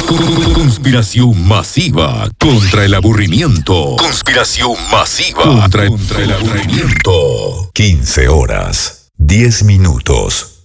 Conspiración masiva contra el aburrimiento. Conspiración masiva contra el aburrimiento. 15 horas, 10 minutos.